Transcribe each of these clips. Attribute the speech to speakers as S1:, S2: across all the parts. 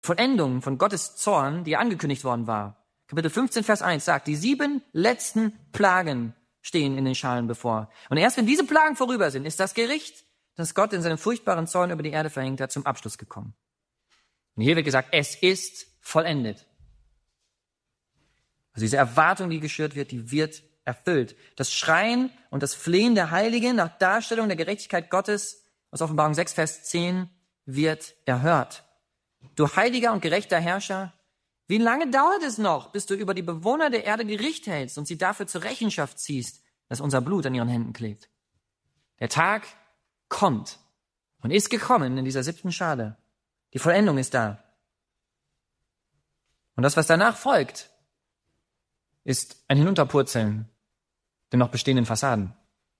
S1: Vollendung von Gottes Zorn, die angekündigt worden war. Kapitel 15, Vers 1 sagt, die 7 letzten Plagen stehen in den Schalen bevor. Und erst wenn diese Plagen vorüber sind, ist das Gericht, das Gott in seinem furchtbaren Zorn über die Erde verhängt hat, zum Abschluss gekommen. Und hier wird gesagt, es ist vollendet. Also diese Erwartung, die geschürt wird, die wird erfüllt. Das Schreien und das Flehen der Heiligen nach Darstellung der Gerechtigkeit Gottes aus Offenbarung 6, Vers 10 wird erhört. Du heiliger und gerechter Herrscher, wie lange dauert es noch, bis du über die Bewohner der Erde Gericht hältst und sie dafür zur Rechenschaft ziehst, dass unser Blut an ihren Händen klebt? Der Tag kommt und ist gekommen in dieser 7. Schale. Die Vollendung ist da. Und das, was danach folgt, ist ein Hinunterpurzeln der noch bestehenden Fassaden.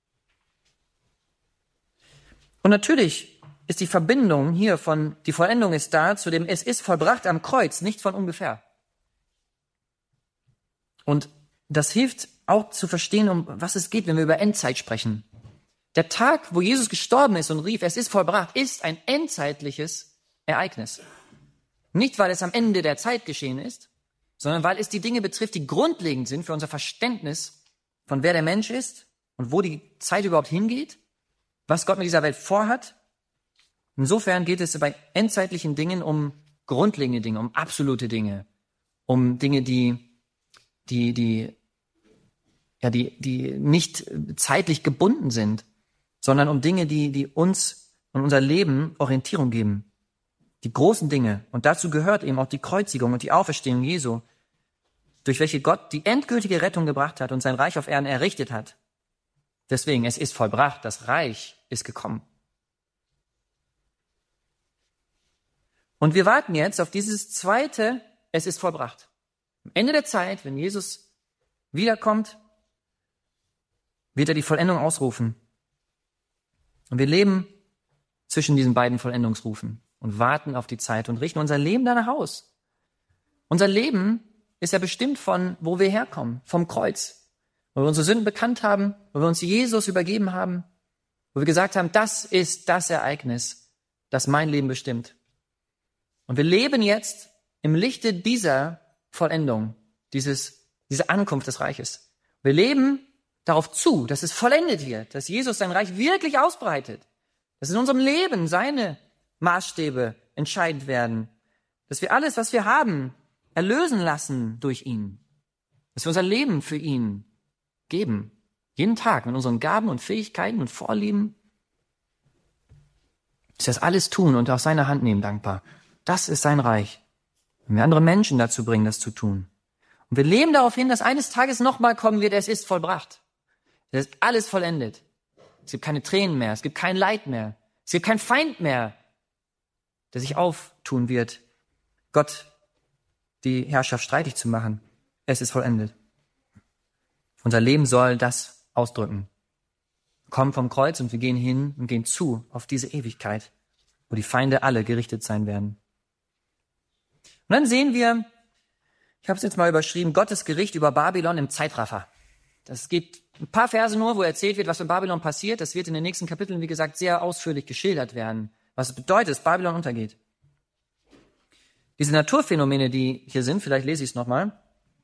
S1: Und natürlich ist die Verbindung hier von die Vollendung ist da zu dem es ist vollbracht am Kreuz nicht von ungefähr. Und das hilft auch zu verstehen, um was es geht, wenn wir über Endzeit sprechen. Der Tag, wo Jesus gestorben ist und rief, es ist vollbracht, ist ein endzeitliches Ereignis. Nicht, weil es am Ende der Zeit geschehen ist, sondern weil es die Dinge betrifft, die grundlegend sind für unser Verständnis von wer der Mensch ist und wo die Zeit überhaupt hingeht, was Gott mit dieser Welt vorhat. Insofern geht es bei endzeitlichen Dingen um grundlegende Dinge, um absolute Dinge, um Dinge, die nicht zeitlich gebunden sind, sondern um Dinge, die uns und unser Leben Orientierung geben. Die großen Dinge. Und dazu gehört eben auch die Kreuzigung und die Auferstehung Jesu, durch welche Gott die endgültige Rettung gebracht hat und sein Reich auf Erden errichtet hat. Deswegen, es ist vollbracht, das Reich ist gekommen. Und wir warten jetzt auf dieses zweite, es ist vollbracht. Am Ende der Zeit, wenn Jesus wiederkommt, wird er die Vollendung ausrufen. Und wir leben zwischen diesen beiden Vollendungsrufen und warten auf die Zeit und richten unser Leben danach aus. Unser Leben ist ja bestimmt von, wo wir herkommen, vom Kreuz. Wo wir unsere Sünden bekannt haben, wo wir uns Jesus übergeben haben, wo wir gesagt haben, das ist das Ereignis, das mein Leben bestimmt. Und wir leben jetzt im Lichte dieser Vollendung, diese Ankunft des Reiches. Wir leben darauf zu, dass es vollendet wird, dass Jesus sein Reich wirklich ausbreitet, dass in unserem Leben seine Maßstäbe entscheidend werden, dass wir alles, was wir haben, erlösen lassen durch ihn, dass wir unser Leben für ihn geben, jeden Tag mit unseren Gaben und Fähigkeiten und Vorlieben, dass wir das alles tun und aus seiner Hand nehmen, dankbar. Das ist sein Reich. Wenn wir andere Menschen dazu bringen, das zu tun. Und wir leben darauf hin, dass eines Tages nochmal kommen wird, es ist vollbracht. Es ist alles vollendet. Es gibt keine Tränen mehr, es gibt kein Leid mehr, es gibt keinen Feind mehr, der sich auftun wird, Gott die Herrschaft streitig zu machen. Es ist vollendet. Unser Leben soll das ausdrücken. Wir kommen vom Kreuz und wir gehen hin und gehen zu auf diese Ewigkeit, wo die Feinde alle gerichtet sein werden. Und dann sehen wir, ich habe es jetzt mal überschrieben, Gottes Gericht über Babylon im Zeitraffer. Das geht ein paar Verse nur, wo erzählt wird, was in Babylon passiert. Das wird in den nächsten Kapiteln, wie gesagt, sehr ausführlich geschildert werden, was es bedeutet, dass Babylon untergeht. Diese Naturphänomene, die hier sind, vielleicht lese ich es nochmal.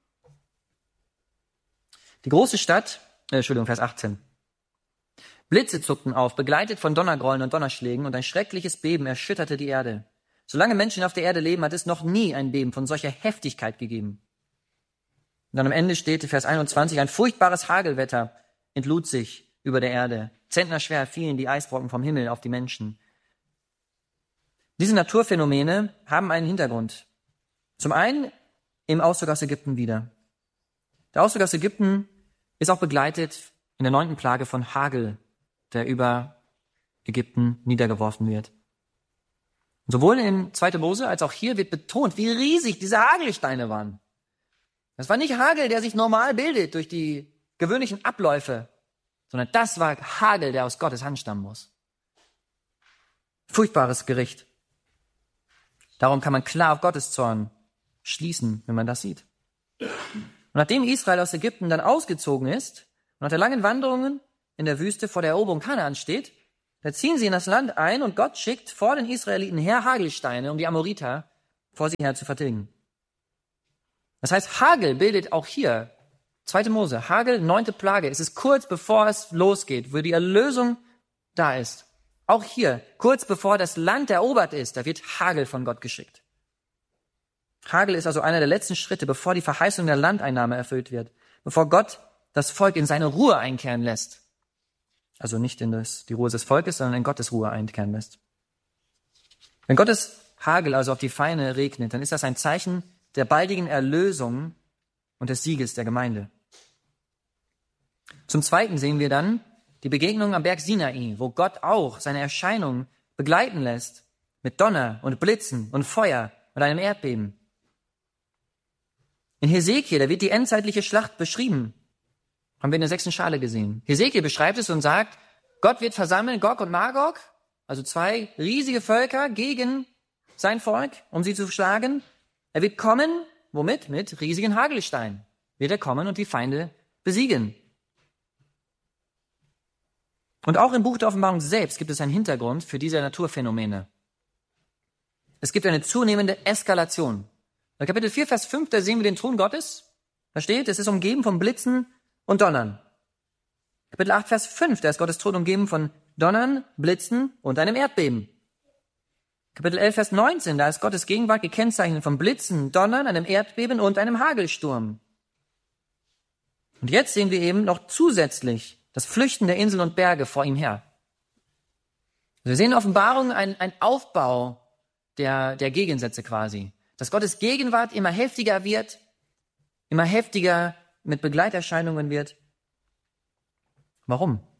S1: Die große Stadt, Vers 18. Blitze zuckten auf, begleitet von Donnergrollen und Donnerschlägen, und ein schreckliches Beben erschütterte die Erde. Solange Menschen auf der Erde leben, hat es noch nie ein Beben von solcher Heftigkeit gegeben. Und dann am Ende steht, Vers 21, ein furchtbares Hagelwetter entlud sich über der Erde. Zentnerschwer fielen die Eisbrocken vom Himmel auf die Menschen. Diese Naturphänomene haben einen Hintergrund. Zum einen im Auszug aus Ägypten wieder. Der Auszug aus Ägypten ist auch begleitet in der 9. Plage von Hagel, der über Ägypten niedergeworfen wird. Und sowohl in 2. Mose als auch hier wird betont, wie riesig diese Hagelsteine waren. Das war nicht Hagel, der sich normal bildet durch die gewöhnlichen Abläufe, sondern das war Hagel, der aus Gottes Hand stammen muss. Furchtbares Gericht. Darum kann man klar auf Gottes Zorn schließen, wenn man das sieht. Und nachdem Israel aus Ägypten dann ausgezogen ist und nach der langen Wanderungen in der Wüste vor der Eroberung Kanaans steht, da ziehen sie in das Land ein und Gott schickt vor den Israeliten her Hagelsteine, um die Amoriter vor sie her zu vertilgen. Das heißt, Hagel bildet auch hier, 2. Mose, Hagel, 9. Plage. Es ist kurz bevor es losgeht, wo die Erlösung da ist. Auch hier, kurz bevor das Land erobert ist, da wird Hagel von Gott geschickt. Hagel ist also einer der letzten Schritte, bevor die Verheißung der Landeinnahme erfüllt wird, bevor Gott das Volk in seine Ruhe einkehren lässt. Also nicht in die Ruhe des Volkes, sondern in Gottes Ruhe einkehren lässt. Wenn Gottes Hagel also auf die Feinde regnet, dann ist das ein Zeichen der baldigen Erlösung und des Sieges der Gemeinde. Zum Zweiten sehen wir dann die Begegnung am Berg Sinai, wo Gott auch seine Erscheinung begleiten lässt mit Donner und Blitzen und Feuer und einem Erdbeben. In Hesekiel, da wird die endzeitliche Schlacht beschrieben. Haben wir in der 6. Schale gesehen. Hesekiel beschreibt es und sagt, Gott wird versammeln, Gog und Magog, also 2 riesige Völker gegen sein Volk, um sie zu schlagen. Er wird kommen, womit? Mit riesigen Hagelsteinen. Wird er kommen und die Feinde besiegen. Und auch im Buch der Offenbarung selbst gibt es einen Hintergrund für diese Naturphänomene. Es gibt eine zunehmende Eskalation. In Kapitel 4, Vers 5, da sehen wir den Thron Gottes. Da steht, es ist umgeben von Blitzen und Donnern. Kapitel 8, Vers 5, da ist Gottes Thron umgeben von Donnern, Blitzen und einem Erdbeben. Kapitel 11, Vers 19, da ist Gottes Gegenwart gekennzeichnet von Blitzen, Donnern, einem Erdbeben und einem Hagelsturm. Und jetzt sehen wir eben noch zusätzlich das Flüchten der Inseln und Berge vor ihm her. Also wir sehen in Offenbarung ein Aufbau der Gegensätze quasi. Dass Gottes Gegenwart immer heftiger wird, immer heftiger mit Begleiterscheinungen wird. Warum?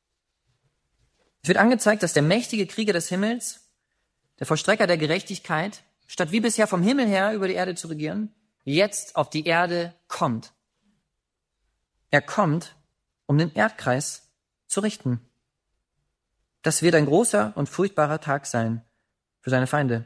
S1: Es wird angezeigt, dass der mächtige Krieger des Himmels, der Vollstrecker der Gerechtigkeit, statt wie bisher vom Himmel her über die Erde zu regieren, jetzt auf die Erde kommt. Er kommt, um den Erdkreis zu richten. Das wird ein großer und furchtbarer Tag sein für seine Feinde.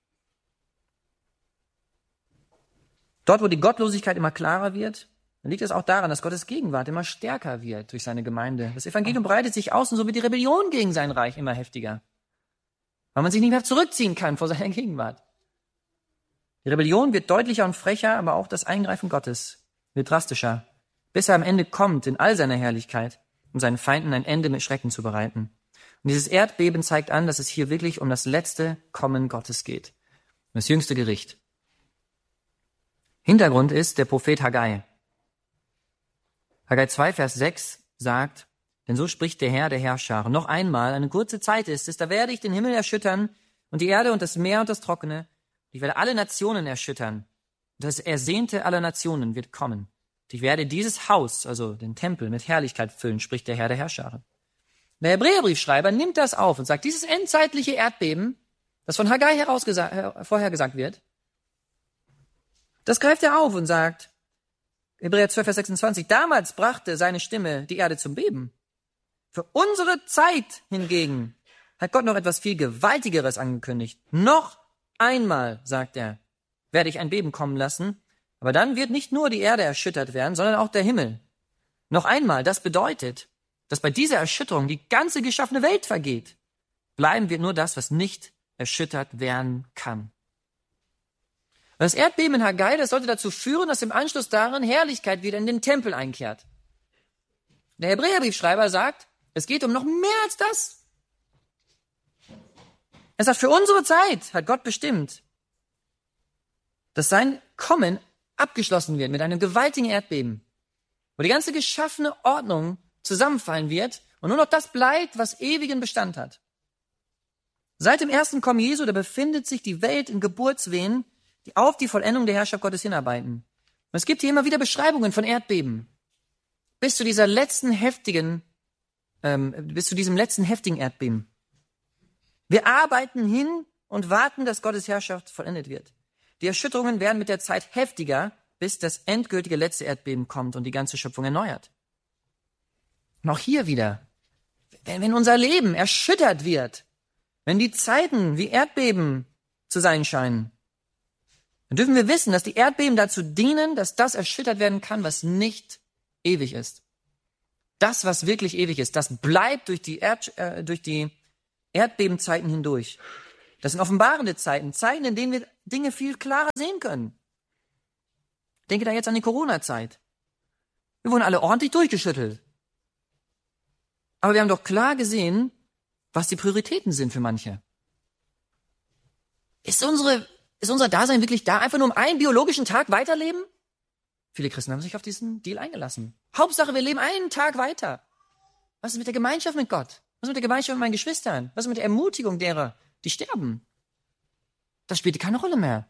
S1: Dort, wo die Gottlosigkeit immer klarer wird, dann liegt es auch daran, dass Gottes Gegenwart immer stärker wird durch seine Gemeinde. Das Evangelium breitet sich aus und so wird die Rebellion gegen sein Reich immer heftiger. Weil man sich nicht mehr zurückziehen kann vor seiner Gegenwart. Die Rebellion wird deutlicher und frecher, aber auch das Eingreifen Gottes wird drastischer, bis er am Ende kommt in all seiner Herrlichkeit, um seinen Feinden ein Ende mit Schrecken zu bereiten. Und dieses Erdbeben zeigt an, dass es hier wirklich um das letzte Kommen Gottes geht. Um das jüngste Gericht. Hintergrund ist der Prophet Haggai. Haggai 2, Vers 6 sagt, denn so spricht der Herr der Herrscher, noch einmal, eine kurze Zeit ist es, da werde ich den Himmel erschüttern und die Erde und das Meer und das Trockene. Ich werde alle Nationen erschüttern. Das Ersehnte aller Nationen wird kommen. Ich werde dieses Haus, also den Tempel, mit Herrlichkeit füllen, spricht der Herr der Herrscher. Der Hebräerbriefschreiber nimmt das auf und sagt, dieses endzeitliche Erdbeben, das von Haggai vorhergesagt wird, das greift er auf und sagt, Hebräer 12, Vers 26, damals brachte seine Stimme die Erde zum Beben. Für unsere Zeit hingegen hat Gott noch etwas viel Gewaltigeres angekündigt. Noch einmal, sagt er, werde ich ein Beben kommen lassen, aber dann wird nicht nur die Erde erschüttert werden, sondern auch der Himmel. Noch einmal, das bedeutet, dass bei dieser Erschütterung die ganze geschaffene Welt vergeht. Bleiben wird nur das, was nicht erschüttert werden kann. Das Erdbeben in Haggai, das sollte dazu führen, dass im Anschluss daran Herrlichkeit wieder in den Tempel einkehrt. Der Hebräerbriefschreiber sagt, es geht um noch mehr als das. Er sagt, für unsere Zeit hat Gott bestimmt, dass sein Kommen abgeschlossen wird mit einem gewaltigen Erdbeben, wo die ganze geschaffene Ordnung zusammenfallen wird und nur noch das bleibt, was ewigen Bestand hat. Seit dem ersten Kommen Jesu, da befindet sich die Welt in Geburtswehen, die auf die Vollendung der Herrschaft Gottes hinarbeiten. Und es gibt hier immer wieder Beschreibungen von Erdbeben. Bis zu diesem letzten heftigen Erdbeben. Wir arbeiten hin und warten, dass Gottes Herrschaft vollendet wird. Die Erschütterungen werden mit der Zeit heftiger, bis das endgültige letzte Erdbeben kommt und die ganze Schöpfung erneuert. Und auch hier wieder, wenn unser Leben erschüttert wird, wenn die Zeiten wie Erdbeben zu sein scheinen, dann dürfen wir wissen, dass die Erdbeben dazu dienen, dass das erschüttert werden kann, was nicht ewig ist. Das, was wirklich ewig ist, das bleibt durch die Erdbebenzeiten hindurch. Das sind offenbarende Zeiten, Zeiten, in denen wir Dinge viel klarer sehen können. Ich denke da jetzt an die Corona-Zeit. Wir wurden alle ordentlich durchgeschüttelt. Aber wir haben doch klar gesehen, was die Prioritäten sind für manche. Ist unser Dasein wirklich da, einfach nur um einen biologischen Tag weiterleben? Viele Christen haben sich auf diesen Deal eingelassen. Hauptsache, wir leben einen Tag weiter. Was ist mit der Gemeinschaft mit Gott? Was ist mit der Gemeinschaft mit meinen Geschwistern? Was ist mit der Ermutigung derer, die sterben? Das spielte keine Rolle mehr.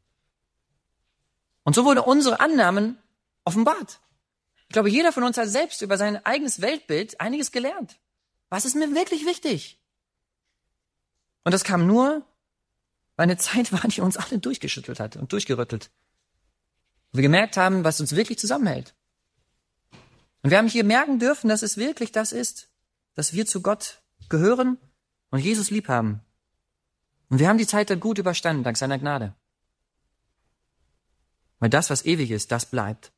S1: Und so wurde unsere Annahmen offenbart. Ich glaube, jeder von uns hat selbst über sein eigenes Weltbild einiges gelernt. Was ist mir wirklich wichtig? Und das kam nur, weil eine Zeit war, die uns alle durchgeschüttelt hat und durchgerüttelt. Und wir gemerkt haben, was uns wirklich zusammenhält. Und wir haben hier merken dürfen, dass es wirklich das ist, dass wir zu Gott gehören und Jesus lieb haben. Und wir haben die Zeit dann gut überstanden, dank seiner Gnade. Weil das, was ewig ist, das bleibt.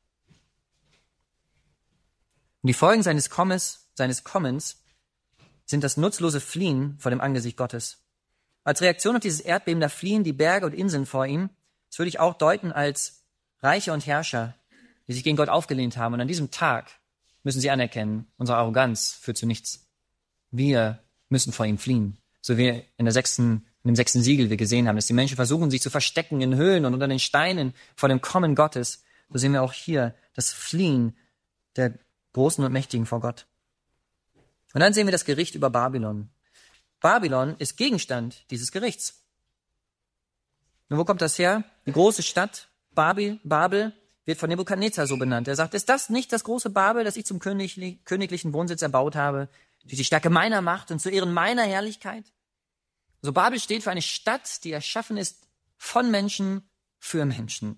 S1: Und die Folgen seines Kommens sind das nutzlose Fliehen vor dem Angesicht Gottes. Als Reaktion auf dieses Erdbeben, da fliehen die Berge und Inseln vor ihm. Das würde ich auch deuten als Reiche und Herrscher, die sich gegen Gott aufgelehnt haben. Und an diesem Tag müssen sie anerkennen, unsere Arroganz führt zu nichts. Wir müssen vor ihm fliehen. So wie in dem sechsten Siegel wir gesehen haben, dass die Menschen versuchen, sich zu verstecken in Höhlen und unter den Steinen vor dem Kommen Gottes. So sehen wir auch hier das Fliehen der Großen und Mächtigen vor Gott. Und dann sehen wir das Gericht über Babylon. Babylon ist Gegenstand dieses Gerichts. Nun, wo kommt das her? Die große Stadt Babel wird von Nebukadnezar so benannt. Er sagt, ist das nicht das große Babel, das ich zum königlichen Wohnsitz erbaut habe, durch die Stärke meiner Macht und zu Ehren meiner Herrlichkeit? Also Babel steht für eine Stadt, die erschaffen ist von Menschen für Menschen.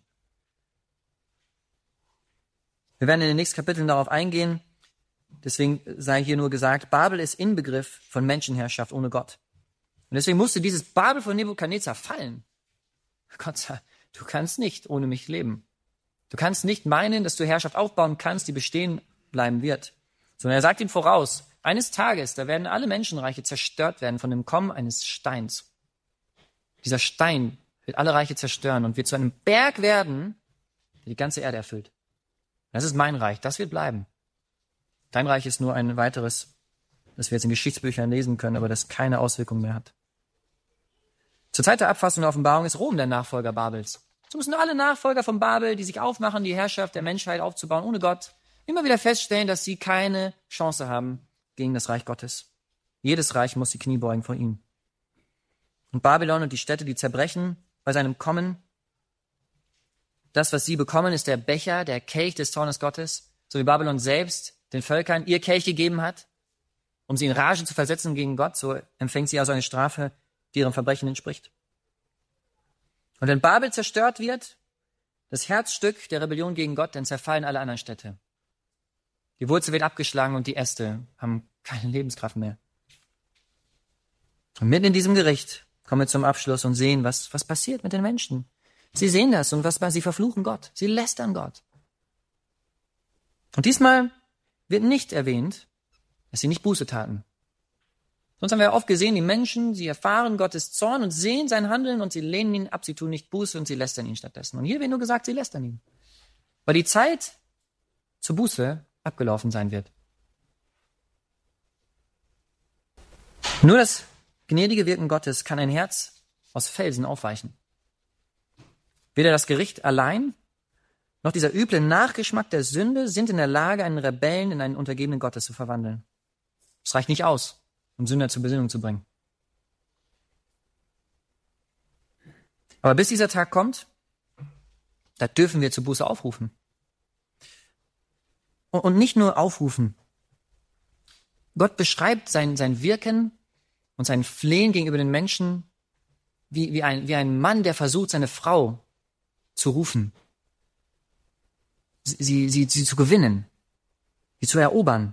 S1: Wir werden in den nächsten Kapiteln darauf eingehen. Deswegen sei hier nur gesagt, Babel ist Inbegriff von Menschenherrschaft ohne Gott. Und deswegen musste dieses Babel von Nebukadnezar fallen. Gott sagt, du kannst nicht ohne mich leben. Du kannst nicht meinen, dass du Herrschaft aufbauen kannst, die bestehen bleiben wird. Sondern er sagt ihm voraus, eines Tages, da werden alle Menschenreiche zerstört werden von dem Kommen eines Steins. Dieser Stein wird alle Reiche zerstören und wird zu einem Berg werden, der die ganze Erde erfüllt. Das ist mein Reich, das wird bleiben. Dein Reich ist nur ein weiteres, das wir jetzt in Geschichtsbüchern lesen können, aber das keine Auswirkungen mehr hat. Zur Zeit der Abfassung der Offenbarung ist Rom der Nachfolger Babels. So müssen alle Nachfolger von Babel, die sich aufmachen, die Herrschaft der Menschheit aufzubauen, ohne Gott, immer wieder feststellen, dass sie keine Chance haben gegen das Reich Gottes. Jedes Reich muss die Knie beugen vor ihm. Und Babylon und die Städte, die zerbrechen bei seinem Kommen, das, was sie bekommen, ist der Becher, der Kelch des Zornes Gottes, so wie Babylon selbst den Völkern ihr Kelch gegeben hat, um sie in Rage zu versetzen gegen Gott, so empfängt sie also eine Strafe, die ihrem Verbrechen entspricht. Und wenn Babel zerstört wird, das Herzstück der Rebellion gegen Gott, dann zerfallen alle anderen Städte. Die Wurzel wird abgeschlagen und die Äste haben keine Lebenskraft mehr. Und mitten in diesem Gericht kommen wir zum Abschluss und sehen, was passiert mit den Menschen. Sie sehen das und sie verfluchen Gott. Sie lästern Gott. Und diesmal wird nicht erwähnt, dass sie nicht Buße taten. Sonst haben wir oft gesehen, die Menschen, sie erfahren Gottes Zorn und sehen sein Handeln und sie lehnen ihn ab, sie tun nicht Buße und sie lästern ihn stattdessen. Und hier wird nur gesagt, sie lästern ihn. Weil die Zeit zur Buße abgelaufen sein wird. Nur das gnädige Wirken Gottes kann ein Herz aus Felsen aufweichen. Weder das Gericht allein, noch dieser üble Nachgeschmack der Sünde sind in der Lage, einen Rebellen in einen untergebenen Gottes zu verwandeln. Es reicht nicht aus, um Sünder zur Besinnung zu bringen. Aber bis dieser Tag kommt, da dürfen wir zur Buße aufrufen. Und nicht nur aufrufen. Gott beschreibt sein Wirken und sein Flehen gegenüber den Menschen wie ein Mann, der versucht, seine Frau zu rufen, sie zu gewinnen, sie zu erobern.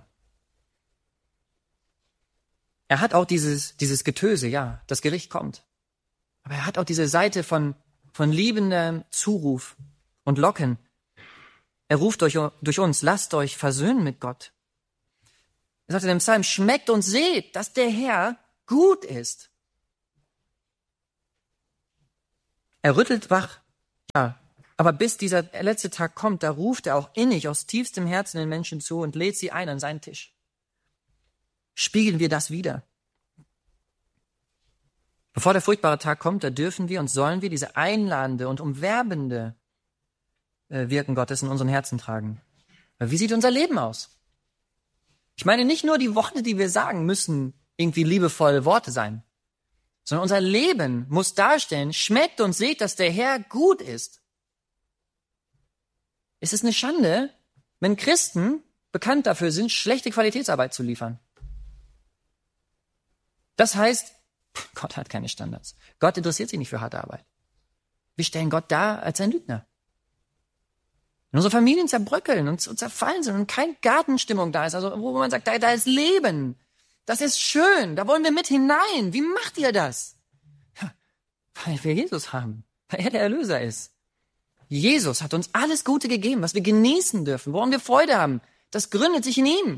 S1: Er hat auch dieses Getöse, ja, das Gericht kommt. Aber er hat auch diese Seite von liebendem Zuruf und Locken. Er ruft durch uns, lasst euch versöhnen mit Gott. Er sagt in dem Psalm, schmeckt und seht, dass der Herr gut ist. Er rüttelt wach. Ja, aber bis dieser letzte Tag kommt, da ruft er auch innig aus tiefstem Herzen den Menschen zu und lädt sie ein an seinen Tisch. Spiegeln wir das wider? Bevor der furchtbare Tag kommt, da dürfen wir und sollen wir diese einladende und umwerbende Wirken Gottes in unseren Herzen tragen. Wie sieht unser Leben aus? Ich meine, nicht nur die Worte, die wir sagen, müssen irgendwie liebevolle Worte sein, sondern unser Leben muss darstellen, schmeckt und seht, dass der Herr gut ist. Es ist eine Schande, wenn Christen bekannt dafür sind, schlechte Qualitätsarbeit zu liefern. Das heißt, Gott hat keine Standards. Gott interessiert sich nicht für harte Arbeit. Wir stellen Gott dar als ein Lügner. Wenn unsere Familien zerbröckeln und zerfallen sind und keine Gartenstimmung da ist, also wo man sagt, da ist Leben, das ist schön, da wollen wir mit hinein. Wie macht ihr das? Ja, weil wir Jesus haben, weil er der Erlöser ist. Jesus hat uns alles Gute gegeben, was wir genießen dürfen, woran wir Freude haben. Das gründet sich in ihm.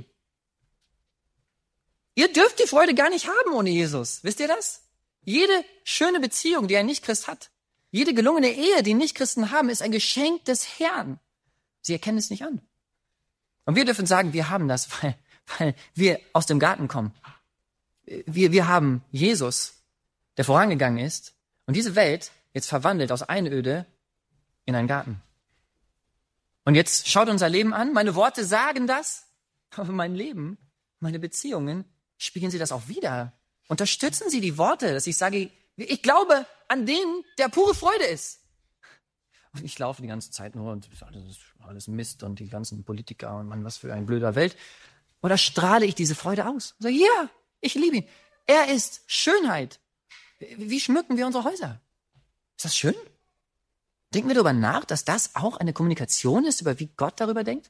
S1: Ihr dürft die Freude gar nicht haben ohne Jesus. Wisst ihr das? Jede schöne Beziehung, die ein Nichtchrist hat, jede gelungene Ehe, die Nichtchristen haben, ist ein Geschenk des Herrn. Sie erkennen es nicht an. Und wir dürfen sagen, wir haben das, weil wir aus dem Garten kommen. Wir haben Jesus, der vorangegangen ist und diese Welt jetzt verwandelt aus Einöde in einen Garten. Und jetzt schaut unser Leben an. Meine Worte sagen das, aber mein Leben, meine Beziehungen, spiegeln sie das auch wider. Unterstützen sie die Worte, dass ich sage, ich glaube an den, der pure Freude ist. Und ich laufe die ganze Zeit nur und das ist alles Mist und die ganzen Politiker und Mann, was für ein blöder Welt. Oder strahle ich diese Freude aus? Und sage, ja, ich liebe ihn. Er ist Schönheit. Wie schmücken wir unsere Häuser? Ist das schön? Denken wir darüber nach, dass das auch eine Kommunikation ist, über wie Gott darüber denkt?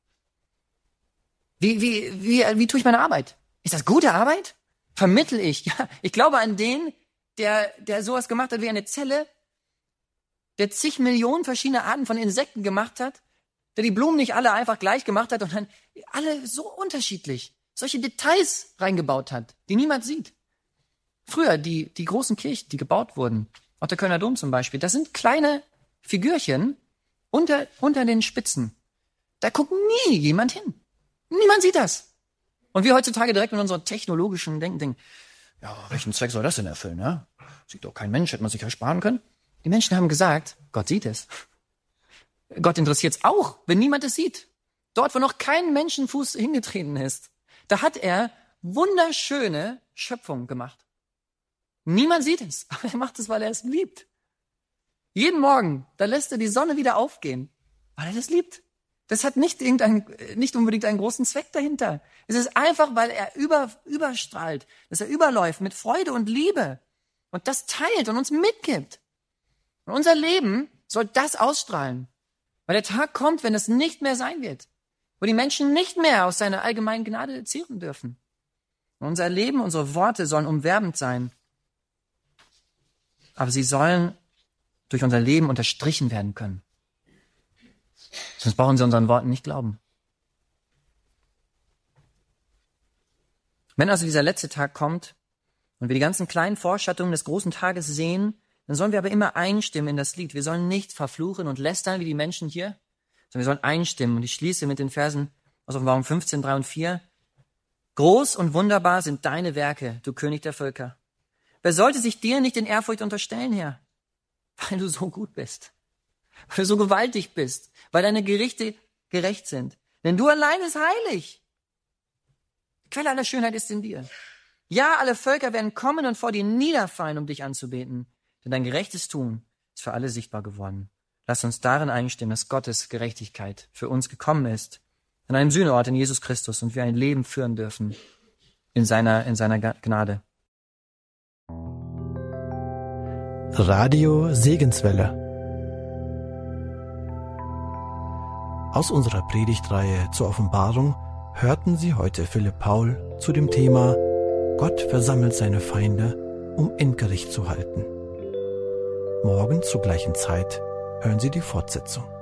S1: Wie tue ich meine Arbeit? Ist das gute Arbeit? Vermittle ich? Ja, ich glaube an den, der sowas gemacht hat wie eine Zelle, der zig Millionen verschiedene Arten von Insekten gemacht hat, der die Blumen nicht alle einfach gleich gemacht hat und dann alle so unterschiedlich, solche Details reingebaut hat, die niemand sieht. Früher, die großen Kirchen, die gebaut wurden, auch der Kölner Dom zum Beispiel, das sind kleine Figürchen unter den Spitzen. Da guckt nie jemand hin. Niemand sieht das. Und wir heutzutage direkt mit unserem technologischen Denken denken, ja, welchen Zweck soll das denn erfüllen? Ja? Sieht doch kein Mensch, hätte man sich ersparen können. Die Menschen haben gesagt, Gott sieht es. Gott interessiert es auch, wenn niemand es sieht. Dort, wo noch kein Menschenfuß hingetreten ist, da hat er wunderschöne Schöpfungen gemacht. Niemand sieht es, aber er macht es, weil er es liebt. Jeden Morgen, da lässt er die Sonne wieder aufgehen, weil er das liebt. Das hat nicht unbedingt einen großen Zweck dahinter. Es ist einfach, weil er überstrahlt, dass er überläuft mit Freude und Liebe und das teilt und uns mitgibt. Und unser Leben soll das ausstrahlen, weil der Tag kommt, wenn es nicht mehr sein wird, wo die Menschen nicht mehr aus seiner allgemeinen Gnade zehren dürfen. Und unser Leben, unsere Worte sollen umwerbend sein, aber sie sollen durch unser Leben unterstrichen werden können. Sonst brauchen sie unseren Worten nicht glauben. Wenn also dieser letzte Tag kommt und wir die ganzen kleinen Vorschattungen des großen Tages sehen, dann sollen wir aber immer einstimmen in das Lied. Wir sollen nicht verfluchen und lästern wie die Menschen hier, sondern wir sollen einstimmen. Und ich schließe mit den Versen aus Offenbarung 15, 3 und 4. Groß und wunderbar sind deine Werke, du König der Völker. Wer sollte sich dir nicht in Ehrfurcht unterstellen, Herr? Weil du so gut bist, weil du so gewaltig bist, weil deine Gerichte gerecht sind. Denn du allein bist heilig. Die Quelle aller Schönheit ist in dir. Ja, alle Völker werden kommen und vor dir niederfallen, um dich anzubeten. Denn dein gerechtes Tun ist für alle sichtbar geworden. Lass uns darin einstimmen, dass Gottes Gerechtigkeit für uns gekommen ist, an einem Sühneort in Jesus Christus und wir ein Leben führen dürfen in seiner Gnade.
S2: Radio Segenswelle. Aus unserer Predigtreihe zur Offenbarung hörten Sie heute Philipp Paul zu dem Thema Gott versammelt seine Feinde, um Endgericht zu halten. Morgen zur gleichen Zeit hören Sie die Fortsetzung.